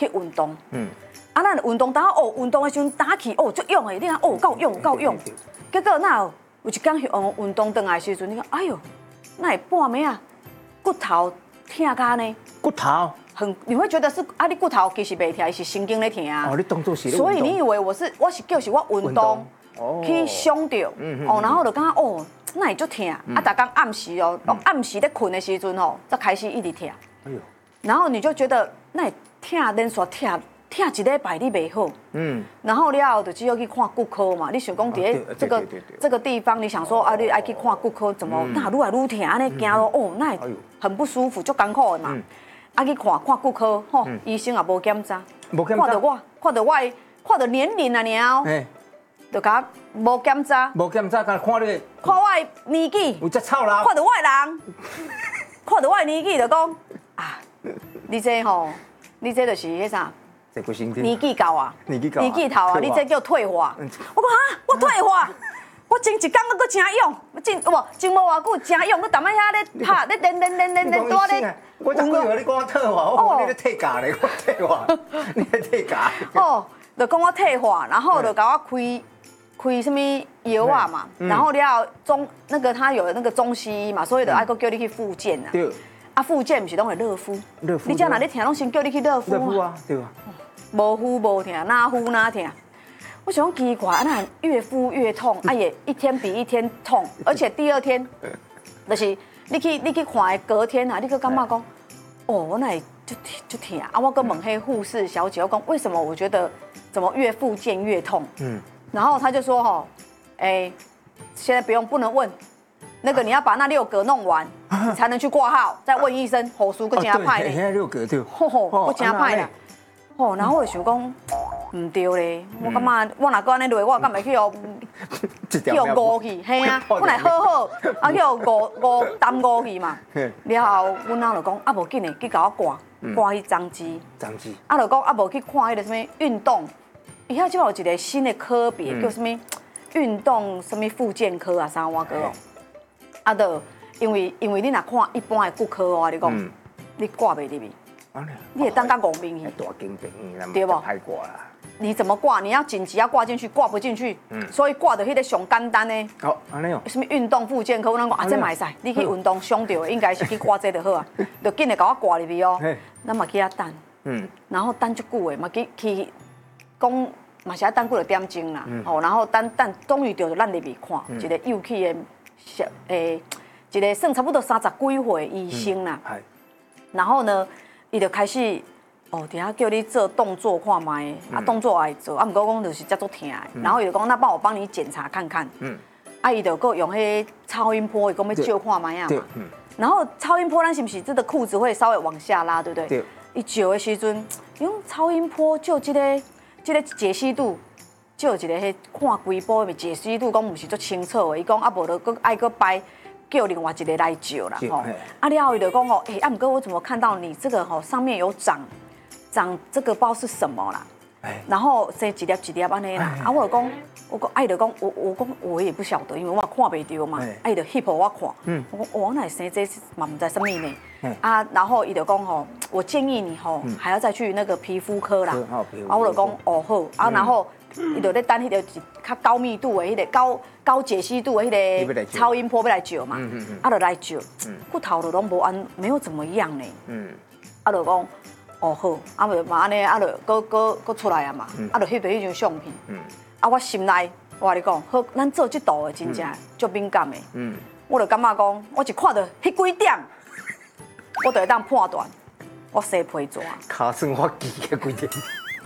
去运动。咱运动打运动的时阵打起足勇的，你看够勇。结果那有一天运动回来的时阵，你看，哎呦，那会半暝啊，骨头疼甲呢。 骨头。 你会觉得是你骨头其实袂疼，是神经咧疼啊。 你动作是。 所以你以为我是叫我运动去伤到，然后就感觉那会足疼，逐天暗时暗时咧困的时阵才开始一直疼。哎呦。然后你就觉得那会疼连续疼一礼拜你袂好。然后了就只有去看骨科嘛，你想讲伫这个地方，你想说你爱去看骨科，怎么那愈来愈疼，安尼行路那很不舒服，足艰苦的嘛。去看骨科，医生也无检查，看到年龄啊，就甲无检查， 甲看你， 看我的年纪， 有只臭啦， 看到我的人，看到我的年纪就讲你这就是迄啥？年纪到啊，年纪头啊，你这叫退化。我讲我退化。我前一天我真勇，前无偌久真勇，我踮喺遐咧拍咧练多咧。 我才以为你讲我退化，我讲你咧退价咧，我退化，你咧退价。 就讲我退化，然后就甲我开什么药啊嘛，然后了那个他有那个中西医嘛，所以就爱个叫你去复健啊。对。复健不是拢会热敷？热敷。你只哪咧疼，拢先叫你去热敷。热敷啊，对啊。无敷无疼，哪敷哪疼。我想奇怪，那越敷越痛，也一天比一天痛，而且第二天，就是你去看的隔天啊，你去感觉讲，我那就疼啊！我跟问迄护士小姐，我讲为什么我觉得怎么越复健越痛？然后他就说现在不能问，那个你要把那6格弄完，你才能去挂号，再问医生，护士个真歹嘞。 现在6格对。 我真歹啦。然后我就想讲。唔对咧，我感觉我若搁安尼落，我敢会去误去，嘿啊，我来好，去误去嘛。了后，阮妈就讲无紧诶，去甲我挂去张机。就讲无去看迄个什么运动，伊遐即有一个新的科别叫什么运动什么复健科啊，啥我个就因为你若看一般的骨科我你讲，你挂袂入去，你会当甲亡命去。 大金病院对不？ 太挂啦。 你怎么挂？你要紧急要挂进去，挂不进去，所以挂的迄个上简单的。 安尼哦。 什么运动复健科，我讲这嘛会使，你去运动伤到的，应该是去挂这就好啊，就紧的甲我挂入去哦。咱嘛去遐等，然后等足久的，嘛去讲嘛是要等几个点钟啦，然后等终于就咱入去看一个幼气的一个算差不多30几岁医生啦，然后呢，伊就开始。底下叫你做动作看卖，动作爱做，不过讲就是叫做疼的。然后伊就讲，那我帮你检查看看。伊就搁用迄超音波，伊讲要照看卖啊嘛。然后超音波，咱是不是这个裤子会稍微往下拉，对不对？对。伊照的时阵，用超音波照这个解析度，照一个迄看规部的解析度，讲唔是足清楚的。伊讲无就搁爱搁摆。叫另外一个来照啦，了后伊就讲不过我怎么看到你这个上面有长这个不知道是什么啦，然后生一粒一粒安尼啦，我讲，我也不晓得，因为我看袂到嘛，伊就翕互我看，我讲我哪会生这嘛唔知什么呢，然后伊就讲我建议你还要再去那个皮肤科啦，我就讲好，然后伊就咧等迄个较高密度的迄个高解析度的迄个超音波要来照嘛，就来照，骨头就拢没有怎么样呢，就讲。好，嘛安尼，就搁出来啊嘛，就翕到迄张相片。我心内我跟你讲，好，咱做这道的真正足敏感的。我就感觉讲，我一看到迄几点，我就会当判断我生皮蛇。 卡算我记的几点？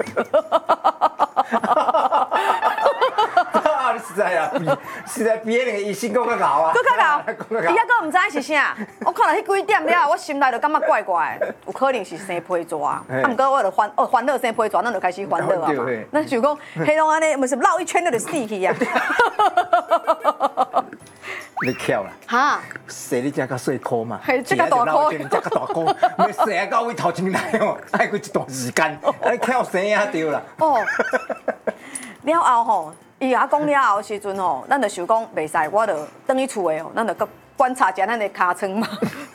你实在比那个医生更较熬啊！ 更较熬，伊还佫唔知是啥。我看到迄几点了，我心内就感觉怪怪的，有可能是生皮蛇啊。不过我就欢乐生皮蛇，咱就开始欢乐啊嘛。咱想讲，迄种安尼，唔是绕一圈就死去啊。 你巧啦！ 哈， 生你只较细颗嘛， 这个大颗， 这个大颗，要生到位头前来爱过一段时间，巧生也对啦。 了后吼。伊甲讲了后的时阵吼，咱就想讲袂使，我就转去厝的吼，咱就观察一下咱的尻川嘛，